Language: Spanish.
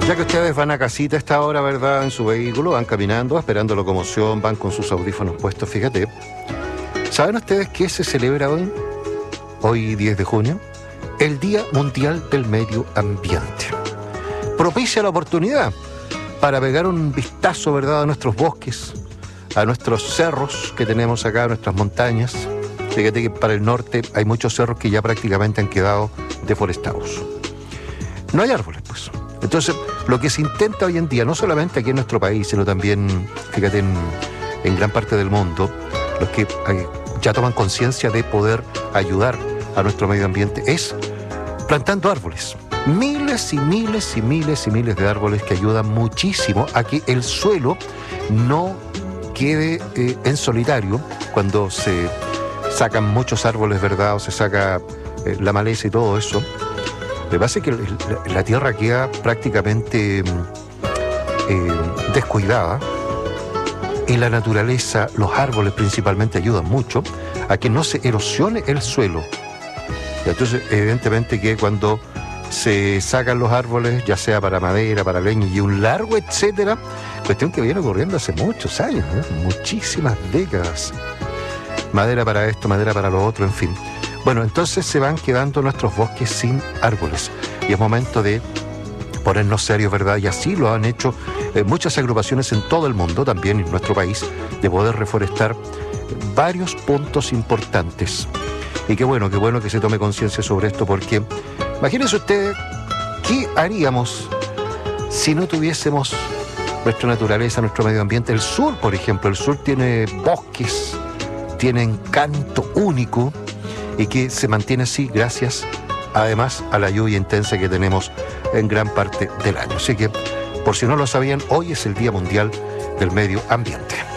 Ya que ustedes van a casita a esta hora, ¿verdad? En su vehículo, van caminando, esperando locomoción, van con sus audífonos puestos, fíjate. ¿Saben ustedes qué se celebra hoy? Hoy 10 de junio, el Día Mundial del Medio Ambiente. Propicia la oportunidad para pegar un vistazo, ¿verdad?, a nuestros bosques, a nuestros cerros que tenemos acá, a nuestras montañas. Fíjate que para el norte hay muchos cerros que ya prácticamente han quedado deforestados. No hay árboles, pues. Entonces, lo que se intenta hoy en día, no solamente aquí en nuestro país, sino también, fíjate, en gran parte del mundo, los que ya toman conciencia de poder ayudar a nuestro medio ambiente, es plantando árboles. Miles y miles y miles y miles de árboles que ayudan muchísimo a que el suelo no quede en solitario cuando se sacan muchos árboles, ¿verdad? O se saca la maleza y todo eso. Lo que pasa es que la tierra queda prácticamente descuidada y la naturaleza, los árboles principalmente, ayudan mucho a que no se erosione el suelo. Y entonces, evidentemente que cuando se sacan los árboles, ya sea para madera, para leña y un largo etcétera, cuestión que viene ocurriendo hace muchos años, muchísimas décadas. Madera para esto, madera para lo otro, en fin. Bueno, entonces se van quedando nuestros bosques sin árboles y es momento de ponernos serios, ¿verdad? Y así lo han hecho muchas agrupaciones en todo el mundo, también en nuestro país, de poder reforestar varios puntos importantes. Y qué bueno que se tome conciencia sobre esto, porque imagínense ustedes qué haríamos si no tuviésemos nuestra naturaleza, nuestro medio ambiente. El sur, por ejemplo, el sur tiene bosques, tiene encanto único, y que se mantiene así gracias, además, a la lluvia intensa que tenemos en gran parte del año. Así que, por si no lo sabían, hoy es el Día Mundial del Medio Ambiente.